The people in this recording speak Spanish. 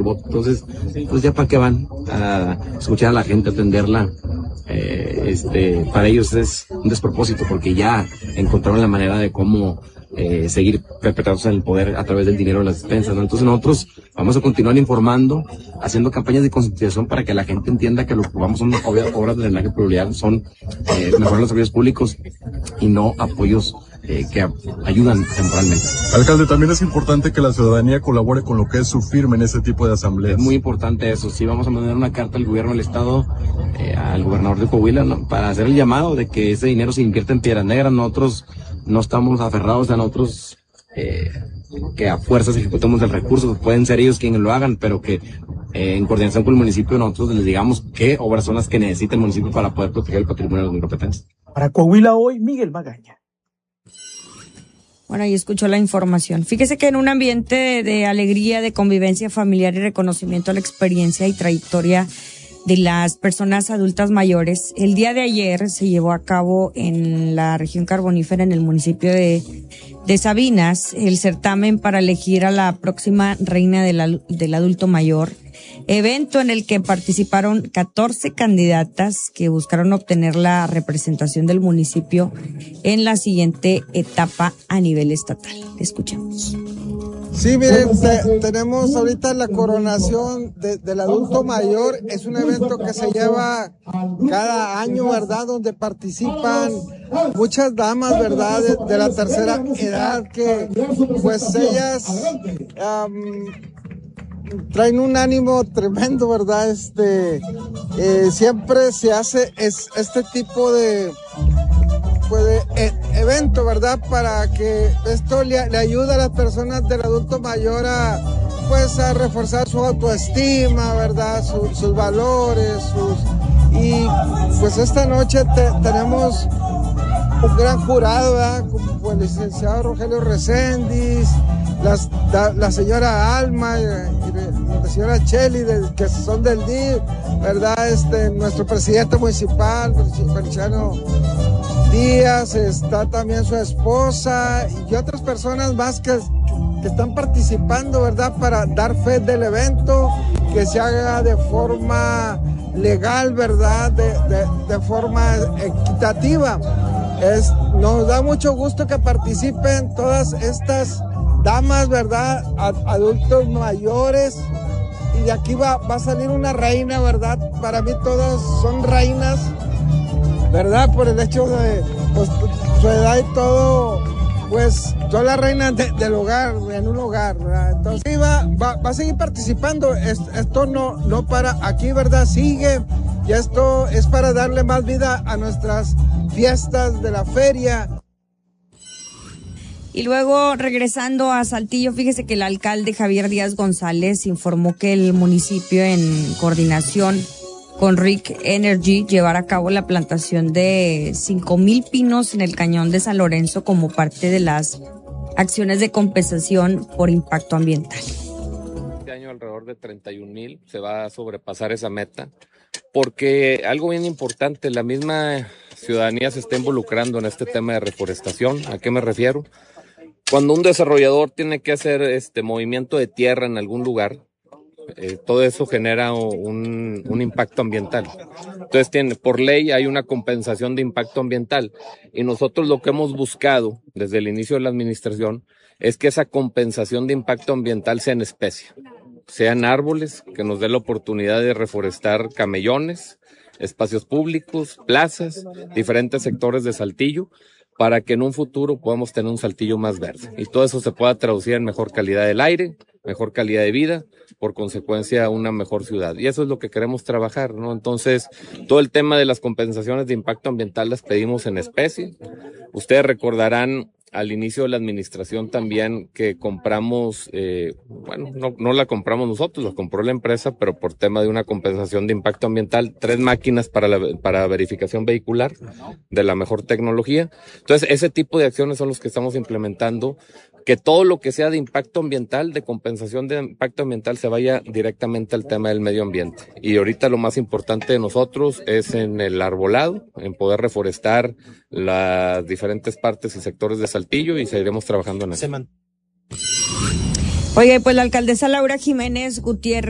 voto. Entonces, pues ya para qué van a escuchar a la gente, atenderla. Para ellos es un despropósito porque ya encontraron la manera de cómo seguir perpetrándose en el poder a través del dinero de las despensas, ¿no? Entonces nosotros vamos a continuar informando, haciendo campañas de concientización para que la gente entienda que lo que vamos son obras de drenaje pluvial, son mejorar los servicios públicos y no apoyos que ayudan temporalmente. Alcalde, también es importante que la ciudadanía colabore con lo que es su firma en ese tipo de asambleas. Es muy importante eso. Sí, vamos a mandar una carta al gobierno del estado, al gobernador de Coahuila, ¿no?, para hacer el llamado de que ese dinero se invierta en Piedras Negras. Nosotros no estamos aferrados a nosotros que a fuerzas ejecutemos el recurso. Pueden ser ellos quienes lo hagan, pero que en coordinación con el municipio nosotros les digamos qué obras son las que necesita el municipio para poder proteger el patrimonio de los micropetenses. Para Coahuila hoy, Miguel Magaña. Bueno, ahí escuchó la información. Fíjese que en un ambiente de alegría, de convivencia familiar y reconocimiento a la experiencia y trayectoria de las personas adultas mayores, el día de ayer se llevó a cabo en la región carbonífera, en el municipio de Sabinas, el certamen para elegir a la próxima reina del adulto mayor, evento en el que participaron 14 candidatas que buscaron obtener la representación del municipio en la siguiente etapa a nivel estatal. Escuchemos. Sí, miren, tenemos ahorita la coronación del adulto mayor. Es un evento que se lleva cada año, ¿verdad?, donde participan muchas damas, ¿verdad?, de la tercera edad, que pues ellas traen un ánimo tremendo, ¿verdad? Siempre se hace este tipo de evento, ¿verdad?, para que esto le ayude a las personas del adulto mayor a reforzar su autoestima, ¿verdad?, sus valores, y pues esta noche tenemos un gran jurado, ¿verdad?, como el licenciado Rogelio Reséndiz, la señora Alma y la señora Cheli, que son del DIF, ¿verdad?, nuestro presidente municipal, Feliciano Díaz, está también su esposa y otras personas más que están participando, ¿verdad?, para dar fe del evento, que se haga de forma legal, ¿verdad?, de forma equitativa. Nos da mucho gusto que participen todas estas damas, ¿verdad?, adultos mayores, y de aquí va a salir una reina, ¿verdad? Para mí todas son reinas, ¿verdad?, por el hecho de su edad y todo, pues todas las reinas del hogar, en un hogar, ¿verdad? Entonces va a seguir participando. Esto no para aquí, ¿verdad? Sigue, y esto es para darle más vida a nuestras fiestas de la feria. Y luego, regresando a Saltillo, fíjese que el alcalde Javier Díaz González informó que el municipio, en coordinación con RIC Energy, llevará a cabo la plantación de 5,000 pinos en el cañón de San Lorenzo como parte de las acciones de compensación por impacto ambiental. Este año alrededor de 31,000, se va a sobrepasar esa meta, porque algo bien importante, la misma ciudadanía se está involucrando en este tema de reforestación. ¿A qué me refiero? Cuando un desarrollador tiene que hacer movimiento de tierra en algún lugar, todo eso genera un impacto ambiental. Entonces, por ley hay una compensación de impacto ambiental, y nosotros lo que hemos buscado desde el inicio de la administración es que esa compensación de impacto ambiental sea en especie, sean árboles, que nos dé la oportunidad de reforestar camellones, espacios públicos, plazas, diferentes sectores de Saltillo, para que en un futuro podamos tener un Saltillo más verde. Y todo eso se pueda traducir en mejor calidad del aire, mejor calidad de vida, por consecuencia una mejor ciudad. Y eso es lo que queremos trabajar, ¿no? Entonces, todo el tema de las compensaciones de impacto ambiental las pedimos en especie. Ustedes recordarán al inicio de la administración también que compramos, no la compramos nosotros, la compró la empresa, pero por tema de una compensación de impacto ambiental, 3 máquinas para verificación vehicular de la mejor tecnología. Entonces, ese tipo de acciones son los que estamos implementando, que todo lo que sea de impacto ambiental, de compensación de impacto ambiental, se vaya directamente al tema del medio ambiente. Y ahorita lo más importante de nosotros es en el arbolado, en poder reforestar las diferentes partes y sectores de Saltillo, y seguiremos trabajando en eso. Oye, pues la alcaldesa Laura Jiménez Gutiérrez